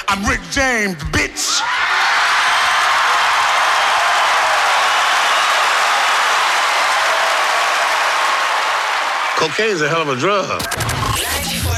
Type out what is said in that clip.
I'm Rick James, bitch. Cocaine's a hell of a drug.